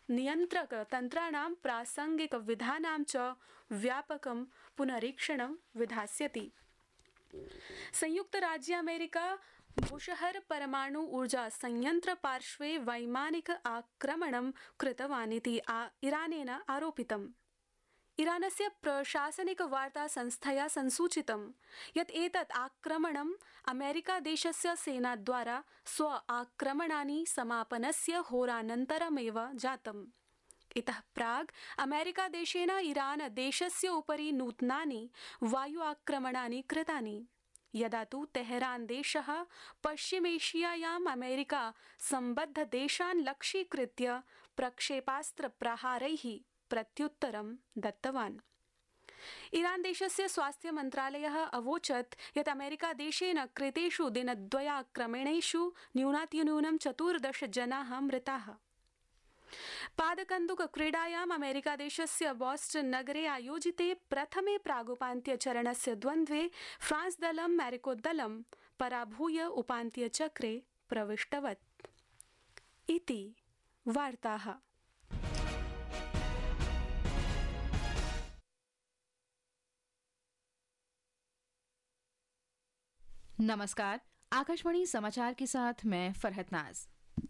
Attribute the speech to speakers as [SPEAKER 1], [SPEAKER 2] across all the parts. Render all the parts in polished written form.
[SPEAKER 1] नियन्त्रक तन्त्राणां प्रासंगिक विधानां च व्यापकं पुनरीक्षणं विधास्यति। संयुक्त राज्य अमेरिका बुशहर परमाणु ऊर्जा संयंत्र पार्श्वे वैमानिक आक्रमणं कृतवानिति इरानेन आरोपितम्। इरानस्य प्रशासनिक वार्ता संस्थया संसूचितं यत् एतत् आक्रमणम् अमेरिकादेशस्य सेनाद्वारा स्व आक्रमणानि समापनस्य होरानन्तरमेव जातम्। इतः प्राग् अमेरिकादेशेन इरान देशस्य उपरि नूतनानि वायु आक्रमणानि कृतानि, यदा तु तेहरान देशः पश्चिमेशियायाम् अमेरिका सम्बद्धदेशान् लक्ष्यीकृत्य प्रक्षेपास्त्र प्रहारैः प्रत्युत्तरं दत्तवान्। ईरान देशस्य स्वास्थ्य मन्त्रालयः अवोचत् यत् अमेरिका देशेन कृतेषु दिनद्वयाक्रमणेषु न्यूनातिन्यूनं 14 जनाः मृताः। पादकन्दुक क्रीडायाम् अमेरिका देशस्य बोस्टन् नगरे आयोजिते प्रथमे प्रागुपान्त्यचरणस्य द्वन्द्वे फ्रांस दलं मैरिको दलं पराभूय उपान्त्यचक्रे प्रविष्टवत्। इति वार्ताः।
[SPEAKER 2] नमस्कार, आकाशवाणी समाचार के साथ मैं फरहत नाज।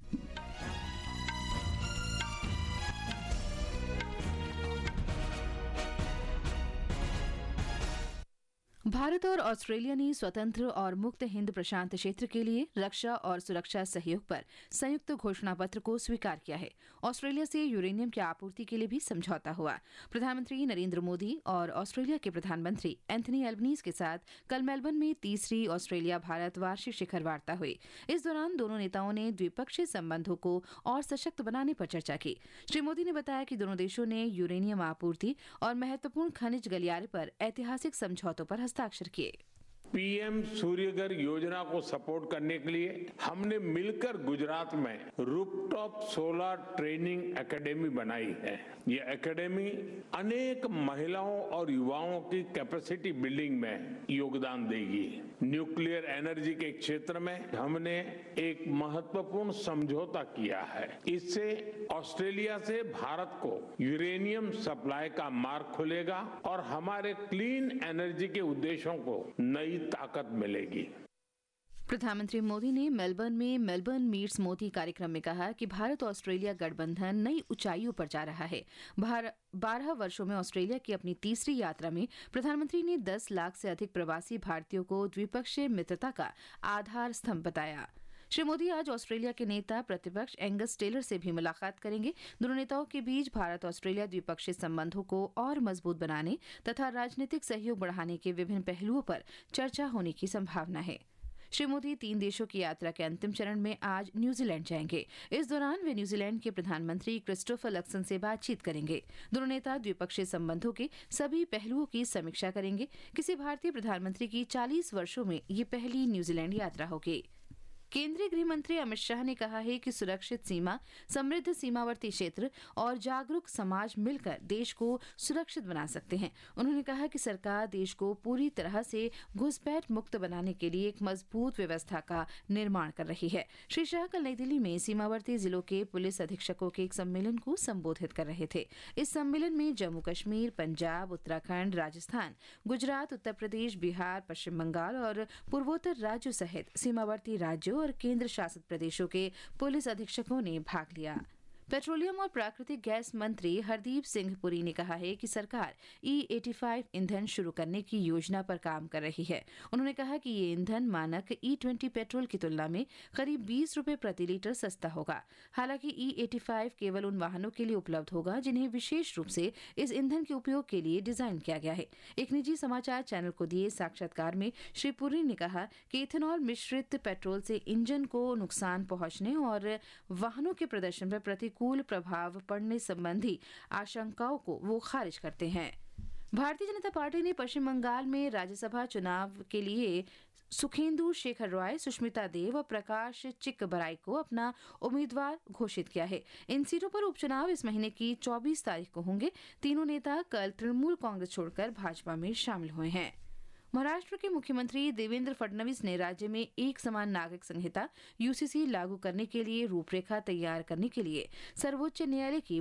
[SPEAKER 2] भारत और ऑस्ट्रेलिया ने स्वतंत्र और मुक्त हिंद प्रशांत क्षेत्र के लिए रक्षा और सुरक्षा सहयोग पर संयुक्त घोषणा पत्र को स्वीकार किया है। ऑस्ट्रेलिया से यूरेनियम की आपूर्ति के लिए भी समझौता हुआ। प्रधानमंत्री नरेंद्र मोदी और ऑस्ट्रेलिया के प्रधानमंत्री एंथनी एल्बनीज के साथ कल मेलबर्न में तीसरी ऑस्ट्रेलिया भारत वार्षिक शिखर वार्ता हुई। इस दौरान दोनों नेताओं ने द्विपक्षीय संबंधों को और सशक्त बनाने पर चर्चा की। श्री मोदी ने बताया कि दोनों देशों ने यूरेनियम आपूर्ति और महत्वपूर्ण खनिज गलियारे पर ऐतिहासिक समझौतों पर हस्ताक्षर किए।
[SPEAKER 3] पीएम सूर्यघर योजना को सपोर्ट करने के लिए हमने मिलकर गुजरात में रूफटॉप सोलर ट्रेनिंग एकेडमी बनाई है। ये एकेडमी अनेक महिलाओं और युवाओं की कैपेसिटी बिल्डिंग में योगदान देगी। न्यूक्लियर एनर्जी के क्षेत्र में हमने एक महत्वपूर्ण समझौता किया है। इससे ऑस्ट्रेलिया से भारत को यूरेनियम सप्लाई का मार्ग खुलेगा और हमारे क्लीन एनर्जी के उद्देश्यों को नई ताकत मिलेगी।
[SPEAKER 2] प्रधानमंत्री मोदी ने मेलबर्न में मेलबर्न मीट्स मोदी कार्यक्रम में कहा कि भारत ऑस्ट्रेलिया गठबंधन नई ऊंचाइयों पर जा रहा है। 12 वर्षों में ऑस्ट्रेलिया की अपनी तीसरी यात्रा में प्रधानमंत्री ने 10 लाख से अधिक प्रवासी भारतीयों को द्विपक्षीय मित्रता का आधार स्तंभ बताया। श्री मोदी आज ऑस्ट्रेलिया के नेता प्रतिपक्ष एंगस टेलर से भी मुलाकात करेंगे। दोनों नेताओं के बीच भारत ऑस्ट्रेलिया द्विपक्षीय संबंधों को और मजबूत बनाने तथा राजनीतिक सहयोग बढ़ाने के विभिन्न पहलुओं पर चर्चा होने की संभावना है। श्री मोदी 3 देशों की यात्रा के अंतिम चरण में आज न्यूजीलैंड जाएंगे। इस दौरान वे न्यूजीलैंड के प्रधानमंत्री क्रिस्टोफर लक्सन से बातचीत करेंगे। दोनों नेता द्विपक्षीय संबंधों के सभी पहलुओं की समीक्षा करेंगे। किसी भारतीय प्रधानमंत्री की 40 वर्षों में ये पहली न्यूजीलैंड यात्रा होगी। केंद्रीय गृह मंत्री अमित शाह ने कहा है कि सुरक्षित सीमा, समृद्ध सीमावर्ती क्षेत्र और जागरूक समाज मिलकर देश को सुरक्षित बना सकते हैं। उन्होंने कहा कि सरकार देश को पूरी तरह से घुसपैठ मुक्त बनाने के लिए एक मजबूत व्यवस्था का निर्माण कर रही है। श्री शाह कल नई दिल्ली में सीमावर्ती जिलों के पुलिस अधीक्षकों के एक सम्मेलन को संबोधित कर रहे थे। इस सम्मेलन में जम्मू कश्मीर, पंजाब, उत्तराखंड, राजस्थान, गुजरात, उत्तर प्रदेश, बिहार, पश्चिम बंगाल और पूर्वोत्तर राज्यों सहित सीमावर्ती राज्यों और केंद्र शासित प्रदेशों के पुलिस अधीक्षकों ने भाग लिया। पेट्रोलियम और प्राकृतिक गैस मंत्री हरदीप सिंह पुरी ने कहा है कि सरकार E85 ईंधन शुरू करने की योजना पर काम कर रही है। उन्होंने कहा कि ये ईंधन मानक E20 पेट्रोल की तुलना में करीब 20 रुपए प्रति लीटर सस्ता होगा। हालांकि E85 केवल उन वाहनों के लिए उपलब्ध होगा जिन्हें विशेष रूप से इस ईंधन के उपयोग के लिए डिजाइन किया गया है। एक निजी समाचार चैनल को दिए साक्षात्कार में श्री पुरी ने कहा कि इथेनॉल मिश्रित पेट्रोल से इंजन को नुकसान पहुंचने और वाहनों के प्रदर्शन पर प्रतिकूल प्रभाव पड़ने संबंधी आशंकाओं को वो खारिज करते हैं। भारतीय जनता पार्टी ने पश्चिम बंगाल में राज्यसभा चुनाव के लिए सुखेंदु शेखर रॉय, सुष्मिता देव और प्रकाश चिक्कबराई को अपना उम्मीदवार घोषित किया है। इन सीटों पर उपचुनाव इस महीने की 24 तारीख को होंगे। तीनों नेता कल तृणमूल कांग्रेस छोड़कर भाजपा में शामिल हुए हैं। महाराष्ट्र के मुख्यमंत्री देवेंद्र फडणवीस ने राज्य में एक समान नागरिक संहिता UCC लागू करने के लिए रूपरेखा तैयार करने के लिए सर्वोच्च न्यायालय की